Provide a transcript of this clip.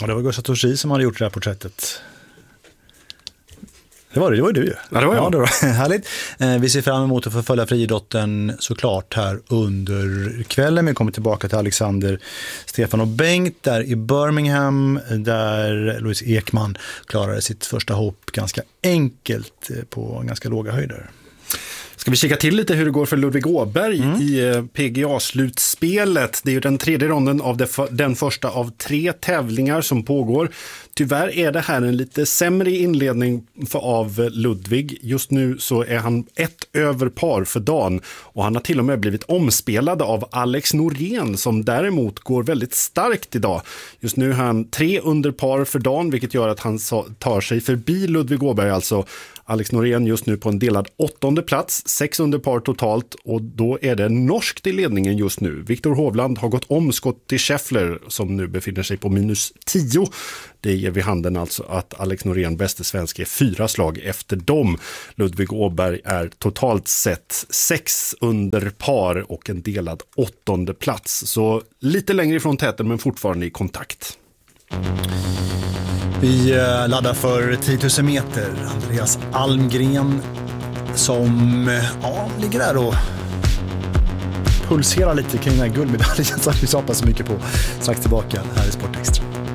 Ja, det var Gustav Torsi som hade gjort det här porträttet. Det var du ju. Ja, det var jag. Ja, det var härligt. Vi ser fram emot att få följa friidrotten såklart här under kvällen. Vi kommer tillbaka till Alexander, Stefan och Bengt där i Birmingham, där Louise Ekman klarade sitt första hopp ganska enkelt på ganska låga höjder. Ska vi kika till lite hur det går för Ludvig Åberg i PGA-slutspelet? Det är ju den tredje ronden av den första av 3 tävlingar som pågår. Tyvärr är det här en lite sämre inledning av Ludvig. Just nu så är han 1 över par för dagen och han har till och med blivit omspelad av Alex Norén som däremot går väldigt starkt idag. Just nu är han 3 under par för dagen, vilket gör att han tar sig förbi Ludvig Åberg, alltså Alex Norén just nu på en delad 8:e plats, 6 under par totalt, och då är det norskt i ledningen just nu. Viktor Hovland har gått om Scottie Scheffler som nu befinner sig på -10. Det ger vid handen alltså att Alex Norén, bäste svensk, är 4 slag efter dem. Ludvig Åberg är totalt sett 6 under par och en delad 8:e plats. Så lite längre ifrån täten men fortfarande i kontakt. Vi laddar för 10 000 meter. Andreas Almgren som ligger där och pulserar lite kring den här guldmedaljen som vi hoppas så mycket på. Strax tillbaka här i Sport Extra.